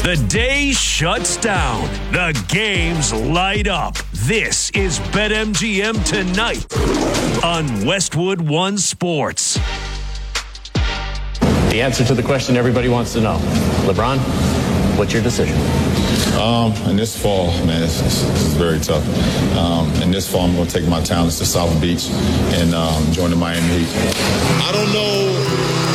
The day shuts down. The games light up. This is BetMGM Tonight on Westwood One Sports. The answer to the question everybody wants to know. LeBron, what's your decision? In this fall, man, this is very tough. In this fall, I'm going to take my talents to South Beach and join the Miami Heat. I don't know